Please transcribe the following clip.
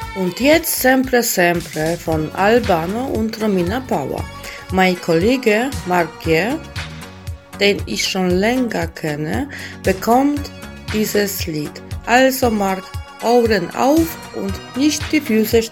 Und jetzt Sempre Sempre von Albano und Romina Power. Mein Kollege Marc Pierre, den ich schon länger kenne, bekommt dieses Lied. Also Marc, Ohren auf und nicht die Füße